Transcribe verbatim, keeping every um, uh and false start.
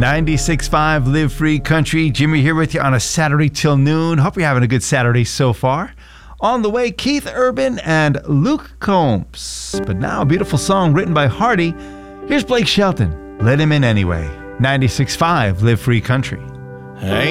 ninety-six point five Live Free Country. Jimmy here with you on a Saturday till noon. Hope you're having a good Saturday so far. On the way, Keith Urban and Luke Combs. But now a beautiful song written by Hardy. Here's Blake Shelton. Let Him In Anyway. ninety-six point five Live Free Country. Hey.